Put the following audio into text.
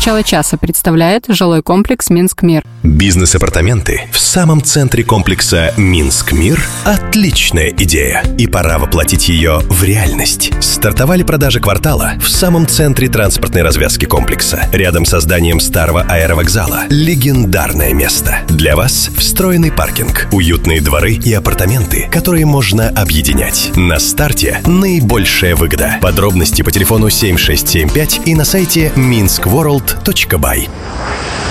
Начало часа представляет жилой комплекс «Минск-Мир». Бизнес-апартаменты в самом центре комплекса «Минск-Мир» – отличная идея. И пора воплотить ее в реальность. Стартовали продажи квартала в самом центре транспортной развязки комплекса. Рядом со зданием старого аэровокзала. Легендарное место. Для вас встроенный паркинг, уютные дворы и апартаменты, которые можно объединять. На старте наибольшая выгода. Подробности по телефону 7675 и на сайте minskworld.by.